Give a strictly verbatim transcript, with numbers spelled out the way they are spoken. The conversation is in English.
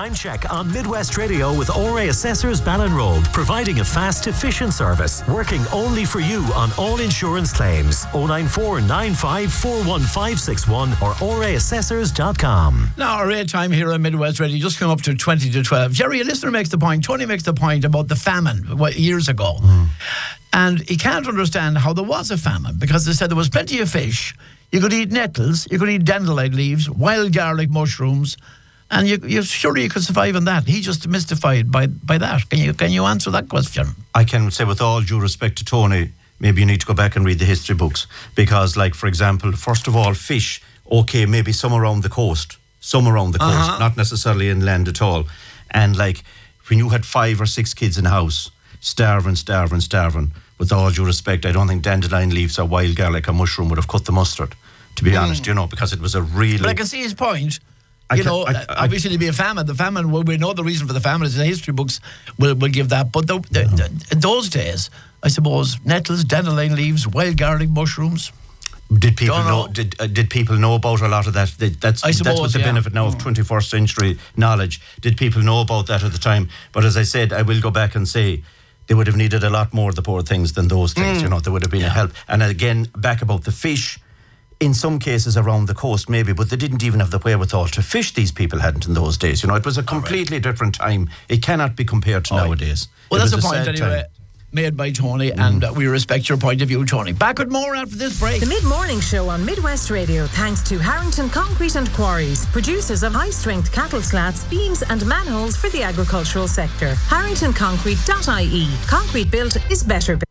Time check on Midwest Radio with O R A Assessors Ballinroad, providing a fast, efficient service, working only for you on all insurance claims. oh nine four nine five four one five six one or o r a assessors dot com. Now, our rate time here on Midwest Radio just come up to twenty to twelve. Jerry, a listener makes the point, Tony makes the point about the famine what, years ago. Mm. And he can't understand how there was a famine because they said there was plenty of fish. You could eat nettles, you could eat dandelion leaves, wild garlic mushrooms, and you, you surely you could survive on that. He just mystified by by that. Can you can you answer that question? I can say with all due respect to Tony, maybe you need to go back and read the history books because, like, for example, first of all, fish, okay, maybe some around the coast, some around the coast, uh-huh. not necessarily inland at all. And, like, when you had five or six kids in the house, starving, starving, starving, with all due respect, I don't think dandelion leaves or wild garlic or mushroom would have cut the mustard, to be mm. honest, you know, because it was a really... But I can see his point. I you can, know, I, I, obviously there'll be a famine. The famine, well, we know the reason for the famine is the history books will, will give that. But the, the, the, in those days, I suppose, nettles, dandelion leaves, wild garlic, mushrooms... Did people Don't know? know Did uh, did people know about a lot of that? Did, that's I suppose, that's what the yeah. benefit now of twenty-first century knowledge. Did people know about that at the time? But as I said, I will go back and say they would have needed a lot more of the poor things than those things. Mm. You know, there would have been yeah. a help. And again, back about the fish. In some cases around the coast, maybe, but they didn't even have the wherewithal to fish. These people hadn't in those days. You know, it was a completely right. different time. It cannot be compared to All nowadays. Right. Well, it that's the point anyway. Time. Made by Tony, mm. and uh, we respect your point of view, Tony. Back with more after this break. The Mid-Morning Show on Midwest Radio, thanks to Harrington Concrete and Quarries, producers of high-strength cattle slats, beams and manholes for the agricultural sector. harrington concrete dot I E. Concrete built is better built.